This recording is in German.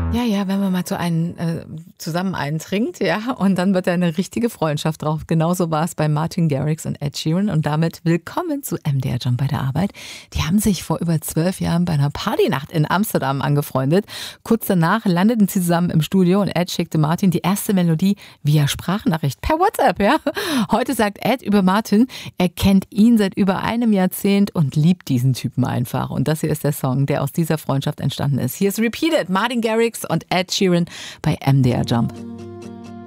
Ja, wenn man mal zusammen einen trinkt, ja, und dann wird da eine richtige Freundschaft drauf. Genauso war es bei Martin Garrix und Ed Sheeran. Und damit willkommen zu MDR Jump bei der Arbeit. Die haben sich vor über 12 Jahren bei einer Partynacht in Amsterdam angefreundet. Kurz danach landeten sie zusammen im Studio und Ed schickte Martin die erste Melodie via Sprachnachricht per WhatsApp, ja. Heute sagt Ed über Martin, er kennt ihn seit über einem Jahrzehnt und liebt diesen Typen einfach. Und das hier ist der Song, der aus dieser Freundschaft entstanden ist. Hier ist Repeated, Martin Garrix und Ed Sheeran bei MDR Jump.